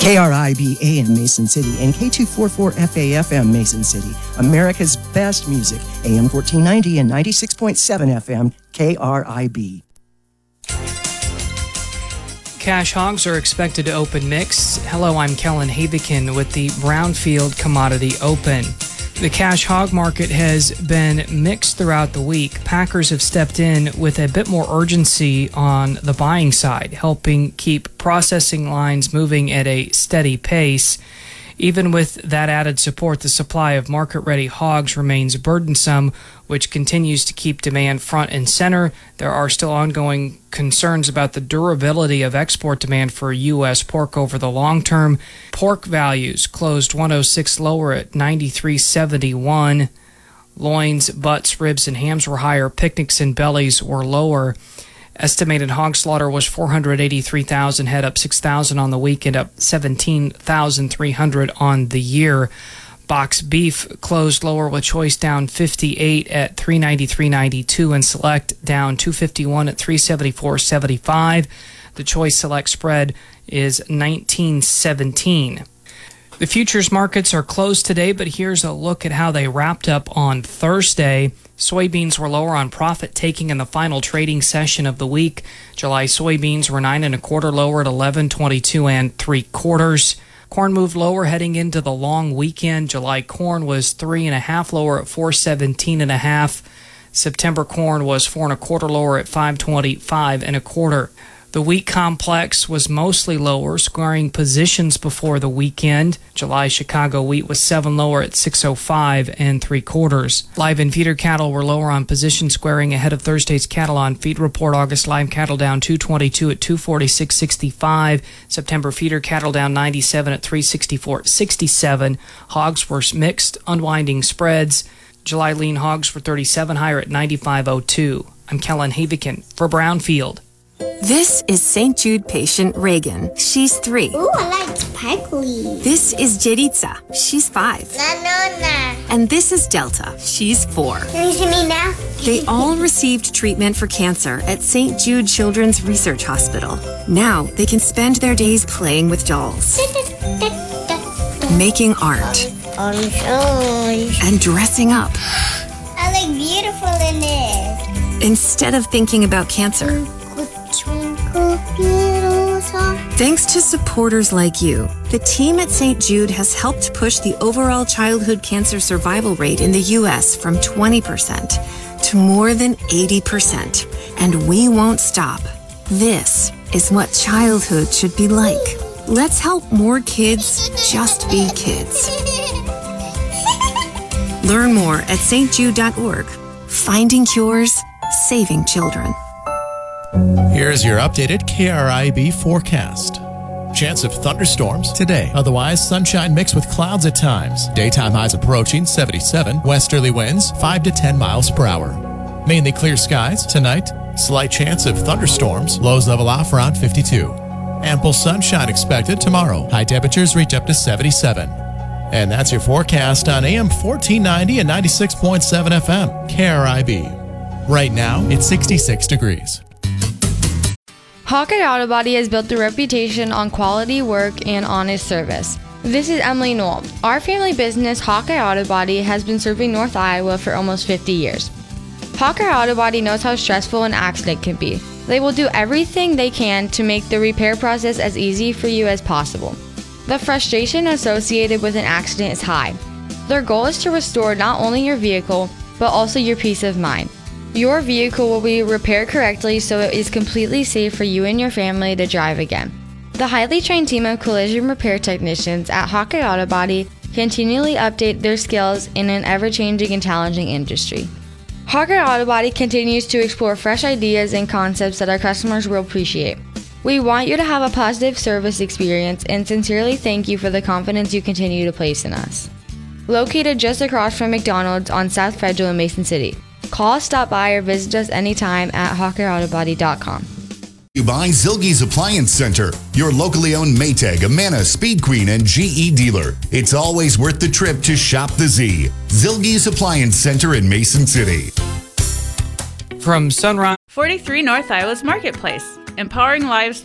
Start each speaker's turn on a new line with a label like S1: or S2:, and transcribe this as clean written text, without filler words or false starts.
S1: KRIB AM Mason City and K244FA-FM Mason City. America's best music. AM 1490 and 96.7 FM KRIB.
S2: Cash hogs are expected to open mixed. Hello, I'm Kellen Havikin with the Brownfield Commodity Open. The cash hog market has been mixed throughout the week. Packers have stepped in with a bit more urgency on the buying side, helping keep processing lines moving at a steady pace. Even with that added support, the supply of market-ready hogs remains burdensome, which continues to keep demand front and center. There are still ongoing concerns about the durability of export demand for U.S. pork over the long term. Pork values closed 106 lower at 93.71. Loins, butts, ribs, and hams were higher. Picnics and bellies were lower. Estimated hog slaughter was 483,000 head, up 6,000 on the weekend, up 17,300 on the year. Box beef closed lower with choice down 58 at 393.92 and select down 251 at 374.75. The choice select spread is 19.17. The futures markets are closed today, but here's a look at how they wrapped up on Thursday. Soybeans were lower on profit taking in the final trading session of the week. July soybeans were 9 1/4 lower at 11.22 3/4. Corn moved lower heading into the long weekend. July corn was 3 1/2 lower at 4.17 1/2. September corn was 4 1/4 lower at 5.25 1/4. The wheat complex was mostly lower, squaring positions before the weekend. July Chicago wheat was 7 lower at 6.05 3/4. Live and feeder cattle were lower on position, squaring ahead of Thursday's cattle on feed report. August live cattle down 222 at 246.65. September feeder cattle down 97 at 364.67. Hogs were mixed, unwinding spreads. July lean hogs were 37 higher at 95.02. I'm Kellen Havikin for Brownfield.
S3: This is St. Jude patient Reagan. She's 3.
S4: Ooh, I like sparkly.
S3: This is Jeritza. She's 5.
S4: Na.
S3: And this is Delta. She's 4.
S4: Can you see me now?
S3: They all received treatment for cancer at St. Jude Children's Research Hospital. Now they can spend their days playing with dolls, making art, and dressing up.
S4: I look beautiful in this.
S3: Instead of thinking about cancer. Thanks to supporters like you, the team at St. Jude has helped push the overall childhood cancer survival rate in the U.S. from 20% to more than 80%. And we won't stop. This is what childhood should be like. Let's help more kids just be kids. Learn more at stjude.org. Finding cures, saving children.
S5: Here's your updated KRIB forecast. Chance of thunderstorms today. Otherwise, sunshine mixed with clouds at times. Daytime highs approaching 77. Westerly winds 5 to 10 miles per hour. Mainly clear skies tonight. Slight chance of thunderstorms. Lows level off around 52. Ample sunshine expected tomorrow. High temperatures reach up to 77. And that's your forecast on AM 1490 and 96.7 FM KRIB. Right now, it's 66 degrees.
S6: Hawkeye Auto Body has built a reputation on quality work and honest service. This is Emily Knoll. Our family business, Hawkeye Auto Body, has been serving North Iowa for almost 50 years. Hawkeye Auto Body knows how stressful an accident can be. They will do everything they can to make the repair process as easy for you as possible. The frustration associated with an accident is high. Their goal is to restore not only your vehicle, but also your peace of mind. Your vehicle will be repaired correctly so it is completely safe for you and your family to drive again. The highly trained team of collision repair technicians at Hawkeye Auto Body continually update their skills in an ever-changing and challenging industry. Hawkeye Auto Body continues to explore fresh ideas and concepts that our customers will appreciate. We want you to have a positive service experience and sincerely thank you for the confidence you continue to place in us. Located just across from McDonald's on South Federal in Mason City. Call, stop by, or visit us anytime at HawkeyeAutoBody.com.
S7: You buy Zilge's Appliance Center, your locally owned Maytag, Amana, Speed Queen, and GE dealer. It's always worth the trip to shop the Z. Zilge's Appliance Center in Mason City.
S2: From Sunrise
S8: 43 North Iowa's Marketplace, empowering lives